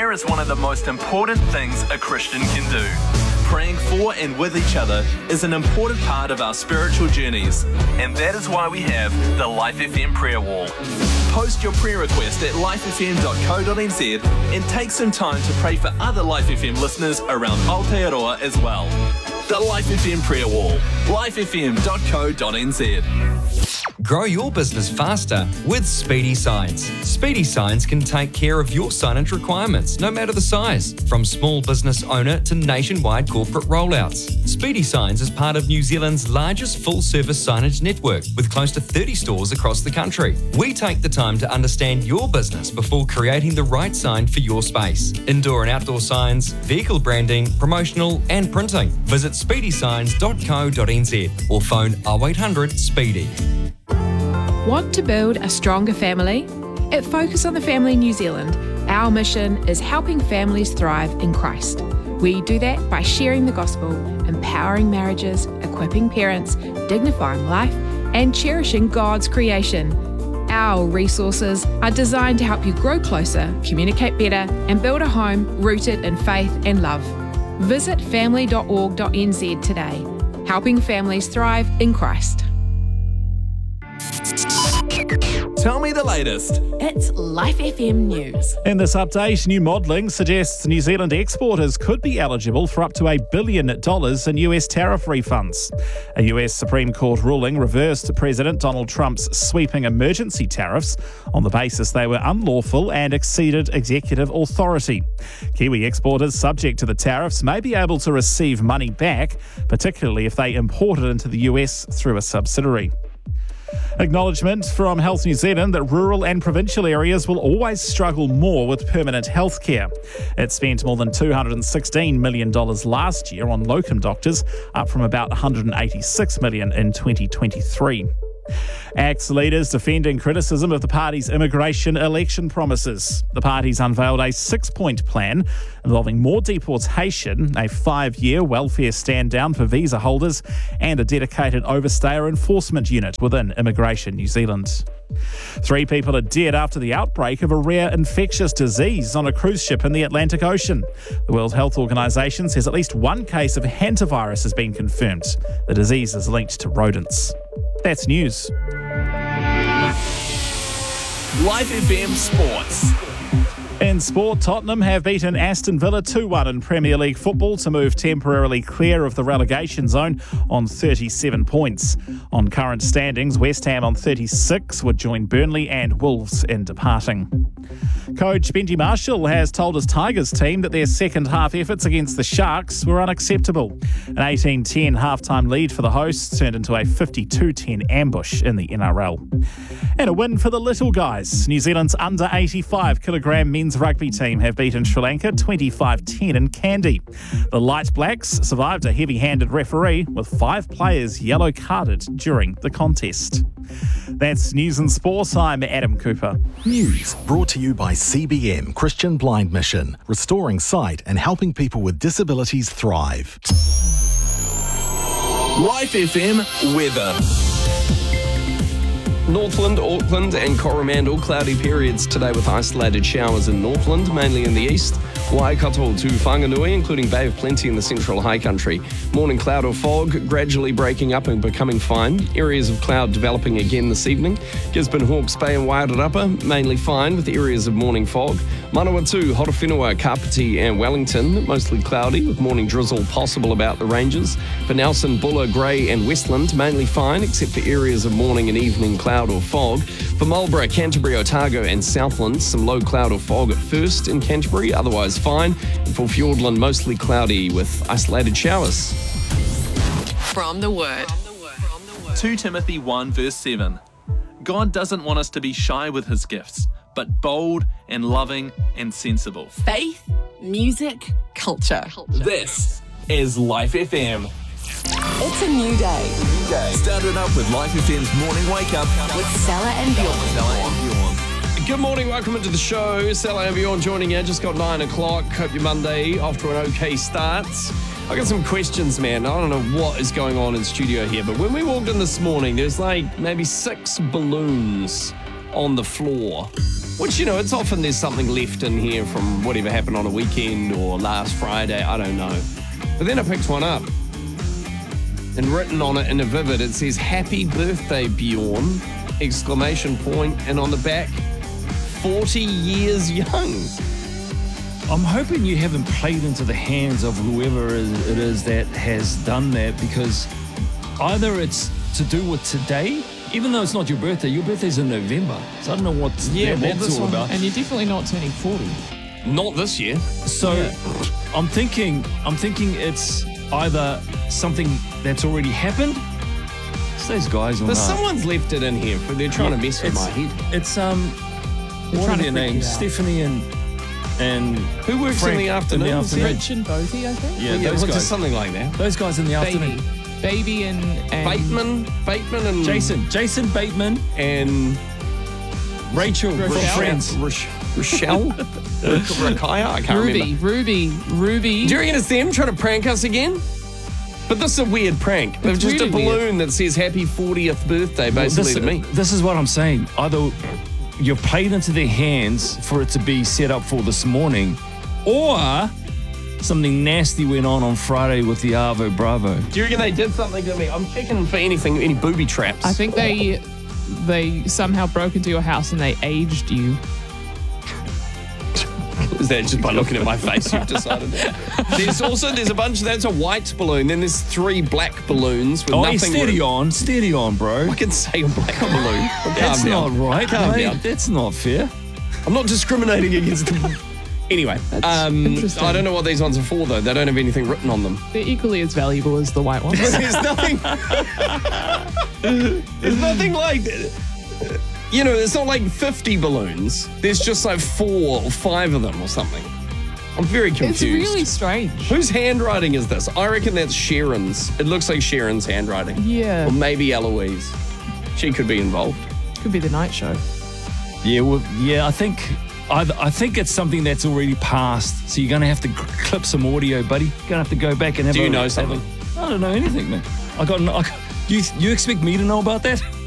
Prayer is one of the most important things a Christian can do. Praying for and with each other is an important part of our spiritual journeys, and that is why we have the Life FM Prayer Wall. Post your prayer request at lifefm.co.nz and take some time to pray for other Life FM listeners around Aotearoa as well. The Life FM Prayer Wall, lifefm.co.nz. Grow your business faster with Speedy Signs. Speedy Signs can take care of your signage requirements, no matter the size, from small business owner to nationwide corporate rollouts. Speedy Signs is part of New Zealand's largest full-service signage network, with close to 30 stores across the country. We take the time to understand your business before creating the right sign for your space. Indoor and outdoor signs, vehicle branding, promotional and printing. Visit speedysigns.co.nz or phone 0800 SPEEDY. Want to build a stronger family? At Focus on the Family New Zealand, our mission is helping families thrive in Christ. We do that by sharing the gospel, empowering marriages, equipping parents, dignifying life, and cherishing God's creation. Our resources are designed to help you grow closer, communicate better, and build a home rooted in faith and love. Visit family.org.nz today, helping families thrive in Christ. Tell me the latest. It's Life FM News. In this update, new modelling suggests New Zealand exporters could be eligible for up to $1 billion in US tariff refunds. A US Supreme Court ruling reversed President Donald Trump's sweeping emergency tariffs on the basis they were unlawful and exceeded executive authority. Kiwi exporters subject to the tariffs may be able to receive money back, particularly if they import it into the US through a subsidiary. Acknowledgement from Health New Zealand that rural and provincial areas will always struggle more with permanent health care. It spent more than $216 million last year on locum doctors, up from about $186 million in 2023. ACT's leaders defending criticism of the party's immigration election promises. The party's unveiled a 6-point plan involving more deportation, a 5-year welfare stand-down for visa holders, and a dedicated overstayer enforcement unit within Immigration New Zealand. 3 people are dead after the outbreak of a rare infectious disease on a cruise ship in the Atlantic Ocean. The World Health Organization says at least 1 case of hantavirus has been confirmed. The disease is linked to rodents. That's news. Life FM Sports. In sport, Tottenham have beaten Aston Villa 2-1 in Premier League football to move temporarily clear of the relegation zone on 37 points. On current standings, West Ham on 36 would join Burnley and Wolves in departing. Coach Benji Marshall has told his Tigers team that their second half efforts against the Sharks were unacceptable. An 18-10 halftime lead for the hosts turned into a 52-10 ambush in the NRL. And a win for the little guys. New Zealand's under 85 kilogram men's rugby team have beaten Sri Lanka 25-10 in Kandy. The Light Blacks survived a heavy-handed referee with 5 players yellow-carded during the contest. That's News and Sports. I'm Adam Cooper. News brought to you by CBM Christian Blind Mission, restoring sight and helping people with disabilities thrive. Life FM weather. Northland, Auckland and Coromandel, cloudy periods today with isolated showers in Northland, mainly in the east. Waikato to Whanganui, including Bay of Plenty in the central high country. Morning cloud or fog, gradually breaking up and becoming fine. Areas of cloud developing again this evening. Gisborne, Hawke's Bay and Wairarapa, mainly fine with areas of morning fog. Manawatu, Horowhenua, Kapiti and Wellington, mostly cloudy with morning drizzle possible about the ranges. For Nelson, Buller, Grey and Westland, mainly fine except for areas of morning and evening cloud or fog. For Marlborough, Canterbury, Otago and Southland, some low cloud or fog at first in Canterbury, otherwise fine. And for Fiordland, mostly cloudy with isolated showers. From the Word. 2 Timothy 1 verse 7. God doesn't want us to be shy with his gifts, but bold and loving and sensible. Faith, music, culture. This is Life FM. It's a new day. Started up with Life FM's Morning Wake Up With Salah and Bjorn. Good morning, welcome into the show. Salah and Bjorn joining you. Just got 9 o'clock. Hope your Monday off to an okay start. I got some questions, man. I don't know what is going on in studio here, but when we walked in this morning, there's like maybe 6 balloons on the floor, which, it's often there's something left in here from whatever happened on a weekend or last Friday, I don't know. But then I picked one up, and written on it in a vivid, it says, "Happy birthday, Bjorn!" ! And on the back, 40 years young. I'm hoping you haven't played into the hands of whoever it is that has done that, because either it's to do with today, even though it's not your birthday's in November. So I don't know that's all about. And you're definitely not turning 40. Not this year. So I'm thinking it's either something that's already happened. It's those guys on But someone's left it in here, but they're trying to mess with my head. It's what are their names? Stephanie and who works Frank in the afternoon? Rich and Bozy, I think. Yeah, those guys. Something like that. Those guys in the afternoon. Baby and Bateman and Jason Bateman and Rachel from Friends. Rochelle? Rakaya? I can't remember. Ruby. Do you reckon it's them trying to prank us again? But this is a weird prank. It's just really a balloon that says happy 40th birthday, basically, to me. This is what I'm saying. Either you've played into their hands for it to be set up for this morning, or something nasty went on Friday with the Arvo Bravo. Do you reckon they did something to me? I'm checking for any booby traps. I think they somehow broke into your house and they aged you. Is that just by looking at my face you've decided that? There's a bunch, that's a white balloon, then there's 3 black balloons with nothing. Steady on, bro. I can say a black balloon. That's not right, Calm mate. down. That's not fair. I'm not discriminating against them. Anyway, interesting. I don't know what these ones are for, though. They don't have anything written on them. They're equally as valuable as the white ones. There's nothing... There's nothing like... it's not like 50 balloons. There's just like 4 or 5 of them or something. I'm very confused. It's really strange. Whose handwriting is this? I reckon that's Sharon's. It looks like Sharon's handwriting. Yeah. Or maybe Eloise. She could be involved. Could be the night show. Yeah, I think it's something that's already passed. So you're going to have to clip some audio, buddy. You're going to have to go back and have Do you know something? I don't know anything, man. You expect me to know about that?